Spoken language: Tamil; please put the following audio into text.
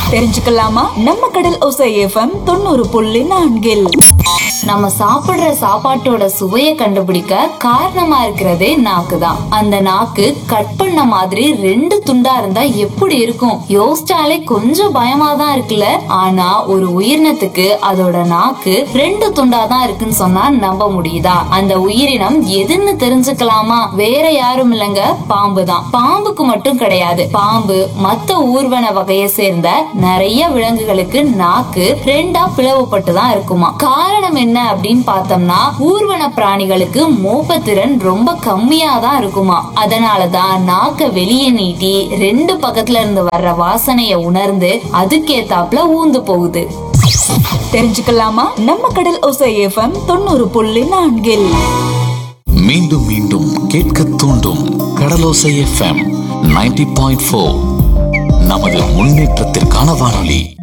தெரிஞ்சுக்கலாமா? நம்ம கடல் ஓசை எஃப்எம் 90.4. நம்ம சாப்பிடுற சாப்பாட்டோட சுவையை கண்டுபிடிக்க காரணமா இருக்கிறதே நாக்கு தான். அந்த நாக்கு கட் பண்ண மாதிரி 2 துண்டா இருந்தா எப்படி இருக்கும்? யோசிச்சாலே கொஞ்சம் பயமா தான் இருக்குல்ல. ஆனா ஒரு உயிரினத்துக்கு அதோட நாக்கு 2 துண்டா தான் இருக்குன்னு சொன்னா நம்ப முடியுதா? அந்த உயிரினம் எதுன்னு தெரிஞ்சுக்கலாமா? வேற யாரும் இல்லங்க, பாம்பு தான். பாம்புக்கு மட்டும் கிடையாது, பாம்பு மத்த ஊர்வன வகையை சேர்ந்த நிறைய விலங்குகளுக்கு நாக்கு 2ஆ பிளவுபட்டு தான் இருக்குமா. காரணம் என்ன அப்படின்னு பார்த்தோம்னா, ஊர்வன பிராணிகளுக்கு மோப்பத்திறன் ரொம்ப கம்மியா தான் இருக்குமா. அதனாலதான் நாக்க வெளியே நீட்டி 2 பக்கத்துல இருந்து வர்ற வாசனைய உணர்ந்து அதுக்கேத்தாப்புல ஊந்து போகுது. தெரிஞ்சுக்கலாமா? நம்ம கடல் ஓசை எஃப்எம் 90.4. மீண்டும் மீண்டும் கேட்க தூண்டும் கடலோசை எஃப்எம் 90.4. நமது முன்னேற்றத்திற்கான வானொலி.